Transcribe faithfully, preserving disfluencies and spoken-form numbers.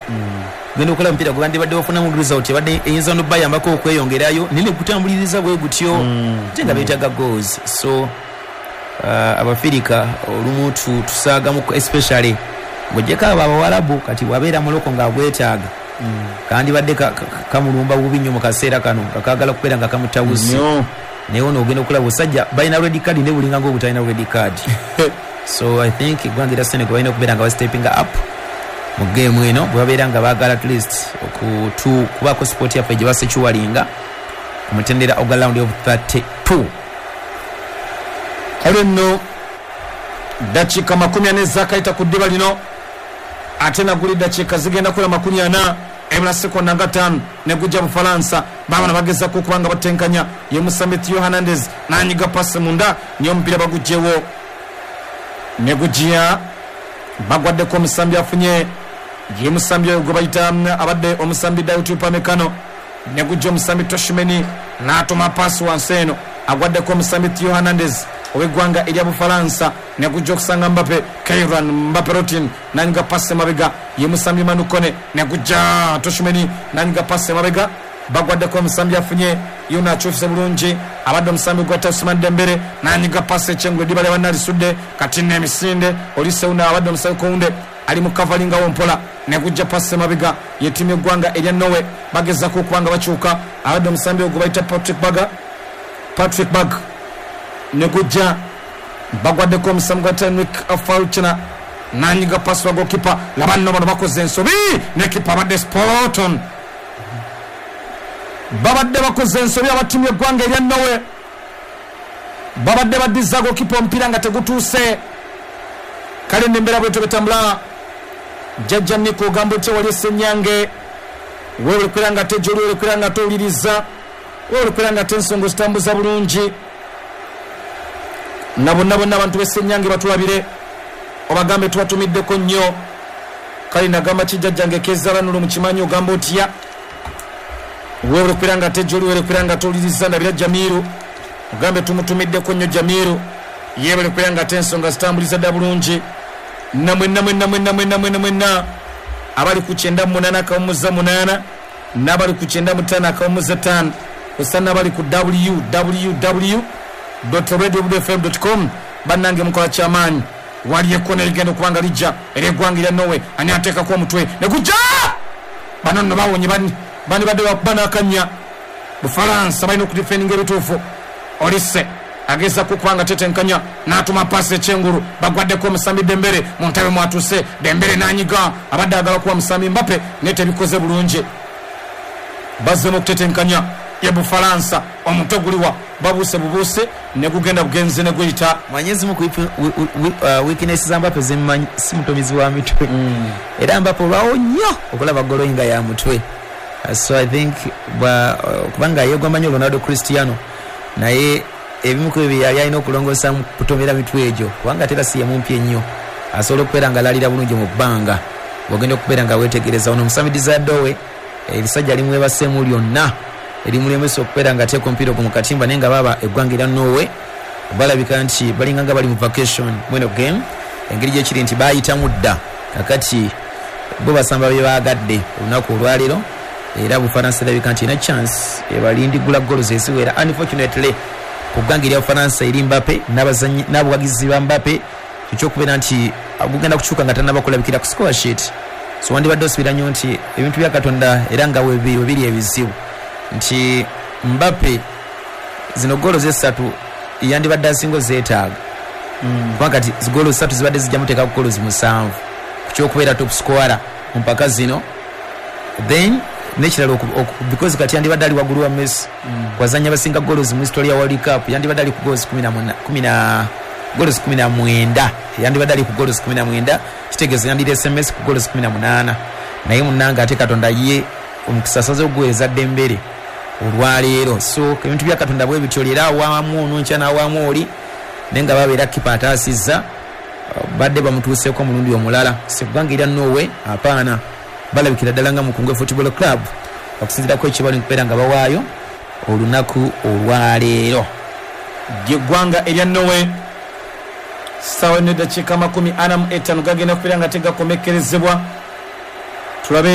genda okola mpira gubandi badde bafuna mu result badde eyinza no bayambako okweyongerayo nile kutambuliriza bwe gutyo tenga betaga goals so uh, abafirika olumu tu tusaga mu especially ngojeka abawalabu kati wabeera muloko nga gwetaaga mm. kandi badde kamulumba ka, ka bubi nnyo mu kaseera kano kakagala kubeera nga kamutawusi no. naye ono ogenda okulaba osajja balina red card ne bulinga ngo butalina red card so I think gwangira Senegal balina okubeera nga stepping up mu game eno bwabeera nga baagala at least okutu kubako sport yafe gye basekiwalinga kumutendera oga round of thirty-two aleno dakika makumi ane zakaita ku ddiba lino ate naguli dakika zigenda kula makumi ana ebula sekonda nga ttaano ne gujja Bufalansa baabana bagezako okubanga batenkanya ye Musambi Theo Hernandez nanyiga pasi munda niyo omupiira bagugjewo ne gujja bagwaddeko omusambi afunye ye Musambi gwe bayita abadde omusambi Dayot Upamecano ne gujja omusambi Toshimeni n'atuma pasi wansi eno agwaddeko omusambi Theo Hernandez owegwanga erya Bufalansa ne gujja okusanga Mbappe Kylian Mbappe Rotin nanyiga pasi mabega ye Musambi Manukone ne gujja Toshimeni nanyiga pasi mabega bagwaddeko omusambi afunye yona achofise bulungi abadde omusambi gwa Ousmane Dembele nanyiga pasi ekyengwe dibale banali sudde kati ne misinde olise una abadde omusambi Kounde ali mu kavalinga wompola ne gujja pasi mabega ye timu egwanga erya Norway bagezako okubanga bakyuka abadde omusambi ogwo bayita Patrick Baga Patrick Bag ne gujja bagwaddeko omusambi gwa Tenwick Falchner nanyiga pasi wa goalkeeper labanno bano bakoze ensobi ne kipa abadde Sporton babadde bakoze ensobi abatimu egwanga erya Norway babadde baddiza goalkeeper omupiira nga tegutuuse kale nembera bwe tobetambula jajja Niko gambo te wali Senyange wewe kwiranga te joli wewe kwiranga to uliriza wewe kwiranga te nsongo zitambuza bulungi nabo nabo n'abantu besenyange batulabire obagambe twatumiddeko nnyo kali nagamba kijajjange kezala nulo mu kimanyi gambo otya wewe kwiranga te joli wewe kwiranga to uliriza ndabira Jamiru ogambe tumutumiddeko nnyo Jamiru yewe kwiranga te nsongo zitambuliza bulungi namwe namwe namwe namwe namwe namwe na abali ku kyenda munana akamuza munana nabali ku kyenda mutana akamuza tano osana bali ku w w w dot radio f m dot com banange mukola chamanyi wali ekona ligendo kubanga lijja eregwangira Norway ani ateka ko mutwe ne kujja banono bawonye bani bani badde bakubana akanya Bufalansa balina okudefendinga ebituufu olise ageza kukwanga tetenkanya natuma pasi ekyenguru bagwaddeko omusambi Dembele muntabe mwatuse Dembele nanyiga abadde agala kuwa musambi Mbappe nete bikoze bulungi bazze mu kutetenkanya ye Bufalansa omutoguliwa babuse bubuse ne gugenda bugenze ne gwita manyezi mu weakness za Mbappe zimmanyi simutomizi wa mitwe mm. era Mbappe lwawo nnyo okulaba golo inga ya mutwe so I think ba uh, kubanga yegwa manyo Ronaldo Cristiano naye ebimuko byali alina okulongosa kutomera mitwe egyo kubanga tera si yamumpye nnyo asobola okubeera nga lalira bulungi mu bbanga bwogenda okubeera nga weetegereza ono Musambi Dizadowe ebisajja limuwebaseemu lyonna erimulemesa okubeera nga ateeka omupiira ogwo mu katimba naye nga baba eggwangira Norway balabika nti balinga nga bali mu vacation mweno game engeri gyekiri nti baayitamu dda kakati bo basamba bye baagadde olunaku olwaleero era Bufalansa erabika nti ina chance ebalindigula golo zeziwera unfortunately kugangira ya Bufalansa eri Mbappe n'abazanyi n'abuwagizi ba Mbappe kyokubera nti agugenda kuchuka nga tanabakulabikira ku score sheet so wandi badde osibira nnyo nti ebintu bya Katonda era nga webiri webiri ebizibu nti Mbappe zino golo zesatu yandi badde asingo zeetaaga mm. wakati zigolo zesatu zibadde zijja muteeka ku golo zimusanvu kyokubera top scorer mpaka zino then nekiralo because kati yandi badali wagulu wa Messi mm. wazanya basinga goals mu history ya World Cup yandi badali ku goals kumi na goals kumi na mwenda yandi badali ku goals kumi na mwenda kitegeeza yandi S M S ku goals kumi na munana naye munanga ate Katonda ye omukisasaze ogweza Dembele olwaleero so ebintu bya Katonda bwe bitolera wamu ono nchana wamu oli nenga babeera kipa atasiza badde bamutuuseeko mulundi omulala sekugangirira Norway apaana balabikira ddala nga Mukungwe Football Club okusinzirako ekibali nkubeera nga bawaayo olunaku olwaleero gyegwanga erya Norway sawa ne dakiika makumi ana mu etaano gagenda kubeera nga tegakomekerezebwa tulabe